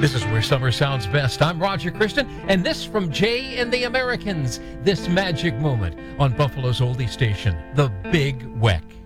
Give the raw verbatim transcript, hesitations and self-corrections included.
This is where summer sounds best. I'm Roger Christian, and this from Jay and the Americans, this magic moment on Buffalo's oldie station, The Big Weck.